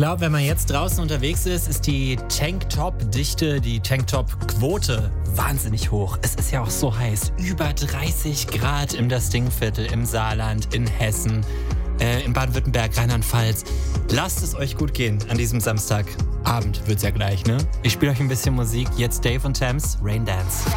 glaube, wenn man jetzt draußen unterwegs ist, ist die Tanktop-Dichte, die Tanktop-Quote wahnsinnig hoch. Es ist ja auch so heiß. Über 30 Grad im Das Dingviertel, im Saarland, in Hessen, in Baden-Württemberg, Rheinland-Pfalz. Lasst es euch gut gehen an diesem Samstagabend, wird's ja gleich, ne? Ich spiele euch ein bisschen Musik. Jetzt Dave und Thames, Rain Dance.